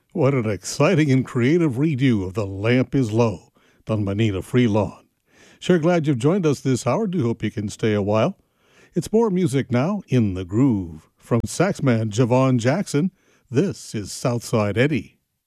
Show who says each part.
Speaker 1: What an exciting and creative redo of The Lamp is Low, done by Nina Freelon. Sure glad you've joined us this hour. Do hope you can stay a while. It's more music now, In the Groove. From saxman Javon Jackson, this is Southside Eddie.